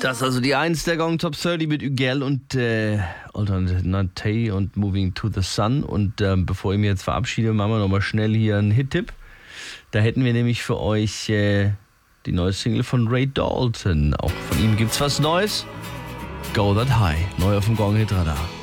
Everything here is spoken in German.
Das ist also die 1 der Gong Top 30 mit Ugel und Alternate und Moving to the Sun. Und bevor ich mich jetzt verabschiede, machen wir nochmal schnell hier einen Hit-Tipp. Da hätten wir nämlich für euch die neue Single von Ray Dalton. Auch von ihm gibt's was Neues. Go That High, neu auf dem Gong Hit Radar.